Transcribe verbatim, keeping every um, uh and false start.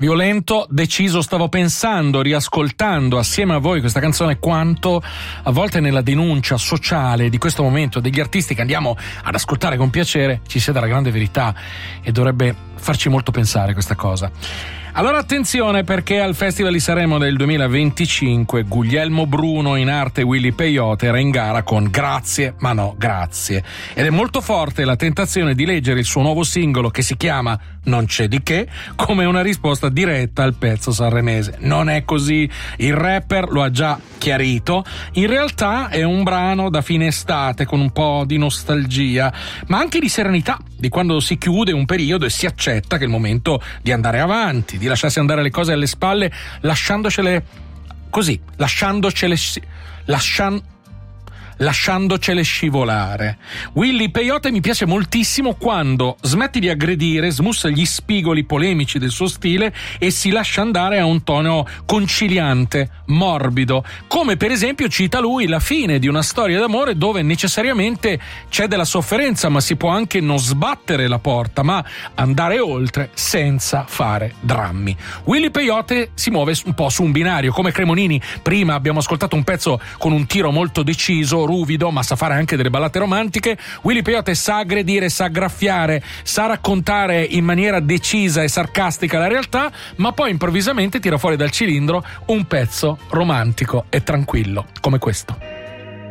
Violento, deciso. Stavo pensando, riascoltando assieme a voi questa canzone, quanto a volte nella denuncia sociale di questo momento degli artisti che andiamo ad ascoltare con piacere ci sia della grande verità, e dovrebbe farci molto pensare questa cosa. Allora attenzione, perché al Festival di Sanremo del duemilaventicinque Guglielmo Bruno, in arte Willy Peyote, era in gara con Grazie ma no grazie, ed è molto forte la tentazione di leggere il suo nuovo singolo, che si chiama Non c'è di che, come una risposta diretta al pezzo sanremese. Non è così, il rapper lo ha già chiarito, in realtà è un brano da fine estate con un po' di nostalgia, ma anche di serenità, di quando si chiude un periodo e si accetta che è il momento di andare avanti, di lasciarsi andare le cose alle spalle, lasciandocele così, lasciandocele lascian, lasciandocele scivolare. Willy Peyote mi piace moltissimo quando smette di aggredire, smussa gli spigoli polemici del suo stile e si lascia andare a un tono conciliante, morbido, come per esempio cita lui la fine di una storia d'amore dove necessariamente c'è della sofferenza, ma si può anche non sbattere la porta, ma andare oltre senza fare drammi. Willy Peyote si muove un po' su un binario, come Cremonini. Prima abbiamo ascoltato un pezzo con un tiro molto deciso, ruvido, ma sa fare anche delle ballate romantiche. Willy Peyote sa aggredire, sa graffiare, sa raccontare in maniera decisa e sarcastica la realtà, ma poi improvvisamente tira fuori dal cilindro un pezzo romantico e tranquillo come questo.